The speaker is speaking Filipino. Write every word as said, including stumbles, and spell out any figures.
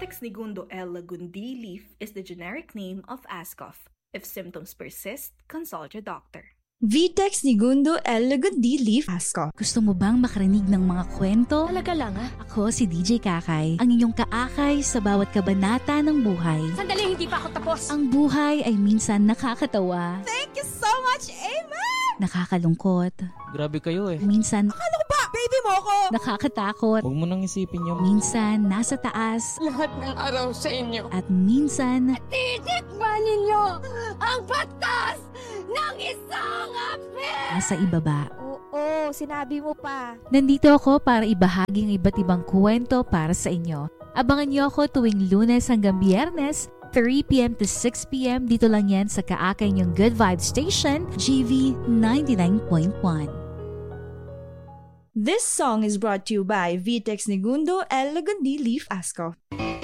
Vitex Nigundo L. lagundi leaf is the generic name of Ascof. If symptoms persist, consult your doctor. Vitex Nigundo L. lagundi leaf Ascof. Gusto mo bang makarinig ng mga kwento? Talaga lang ah. Ako si D J Kakay, ang inyong kaakay sa bawat kabanata ng buhay. Sandali, hindi pa ako tapos. Ang buhay ay minsan nakakatawa. Thank you so much, Amen! Nakakalungkot. Grabe kayo eh. Minsan, Akala ko ba, baby mo ako? nakakatakot. Huwag mo nang isipin yung... Minsan, nasa taas. Lahat ng araw sa inyo. At minsan, Titikman ninyo ang batas ng isang api! nasa ibaba. Oo, sinabi mo pa. Nandito ako para ibahagi ang iba't ibang kwento para sa inyo. Abangan niyo ako tuwing Lunes hanggang Biyernes, three p.m. to six p.m. Dito lang yan sa kaakay niyong Good Vibes Station, G V ninety-nine point one. This song is brought to you by Vitex Nigundo L. lagundi leaf Ascof.